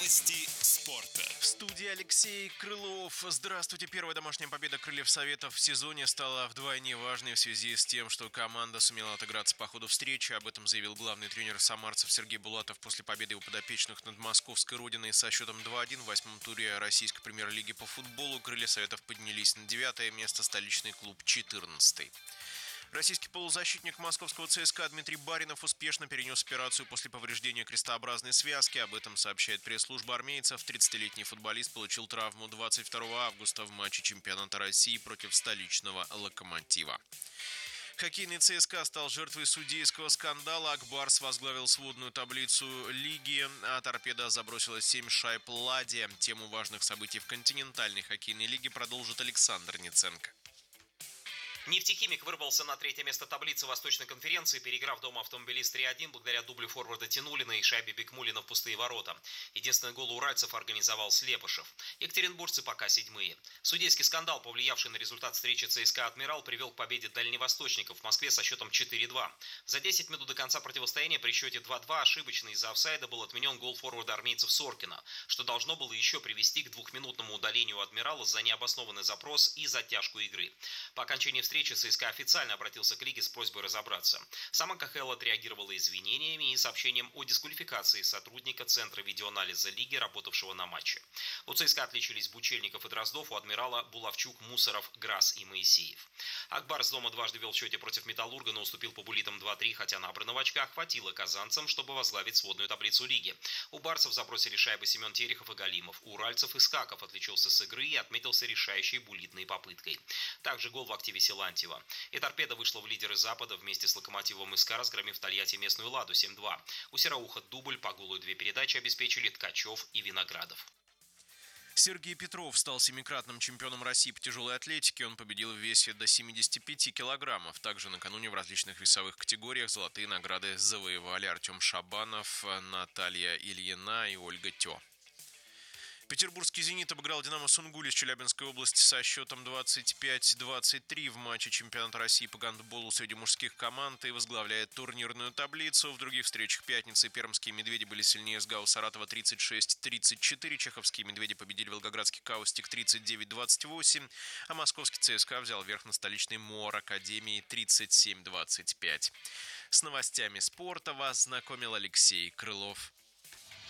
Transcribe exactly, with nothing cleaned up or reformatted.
Новости спорта. В студии Алексей Крылов. Здравствуйте. Первая домашняя победа крыльев Советов в сезоне стала вдвойне важной в связи с тем, что команда сумела отыграться по ходу встречи. Об этом заявил главный тренер самарцев Сергей Булатов после победы его подопечных над московской родиной со счетом два-один в восьмом туре российской премьер-лиги по футболу. Крылья Советов поднялись на девятое место, столичный клуб четырнадцатый. Российский полузащитник московского ЦСКА Дмитрий Баринов успешно перенес операцию после повреждения крестообразной связки. Об этом сообщает пресс-служба армейцев. тридцатилетний футболист получил травму двадцать второго августа в матче чемпионата России против столичного «Локомотива». Хоккейный ЦСКА стал жертвой судейского скандала. Акбарс возглавил сводную таблицу лиги, а Торпедо забросила семь шайб Ладе. Тему важных событий в континентальной хоккейной лиге продолжит Александр Ниценко. Нефтехимик вырвался на третье место таблицы Восточной конференции, переиграв дома автомобилист три-один благодаря дублю форварда Тянулина и шайбе Бекмулина в пустые ворота. Единственный гол уральцев организовал Слепышев. Екатеринбуржцы пока седьмые. Судейский скандал, повлиявший на результат встречи ЦСКА «Адмирал», привел к победе дальневосточников в Москве со счетом четыре-два. За десять минут до конца противостояния при счете два-два ошибочно из-за офсайда был отменен гол форварда армейцев Соркина, что должно было еще привести к двухминутному удалению «Адмирала» за необоснованный запрос и затяжку игры. По окончании встречи ЦСКА официально обратился к лиге с просьбой разобраться. Сама КХЛ отреагировала извинениями и сообщением о дисквалификации сотрудника Центра видеоанализа лиги, работавшего на матче. У ЦСКА отличились Бучельников и Дроздов, у «Адмирала» Булавчук, Мусоров, Грас и Моисеев. Акбарс дома дважды вел в счете против «Металлурга», но уступил по буллитам два-три, хотя набрано в очках хватило казанцам, чтобы возглавить сводную таблицу лиги. У барсов забросили шайбы Семен Терехов и Галимов. У уральцев Искаков отличился с игры и отметился решающей буллитной попыткой. Также гол в активе Силантьева. И «Торпедо» вышла в лидеры Запада вместе с «Локомотивом» СК, разгромив Тольятти местную «Ладу» семь-два. У «Сероуха» дубль, по голу две передачи обеспечили Ткачев и Виноградов. Сергей Петров стал семикратным чемпионом России по тяжелой атлетике. Он победил в весе до семидесяти пяти килограммов. Также накануне в различных весовых категориях золотые награды завоевали Артем Шабанов, Наталья Ильина и Ольга Тё. Петербургский «Зенит» обыграл «Динамо Сунгуль» из Челябинской области со счетом двадцать пять двадцать три в матче чемпионата России по гандболу среди мужских команд и возглавляет турнирную таблицу. В других встречах пятницы пермские «Медведи» были сильнее СГАУ Саратова тридцать шесть тридцать четыре, чеховские «Медведи» победили волгоградский «Каустик» тридцать девять двадцать восемь, а московский ЦСКА взял верх на столичный «Мор Академии» тридцать семь двадцать пять. С новостями спорта вас знакомил Алексей Крылов.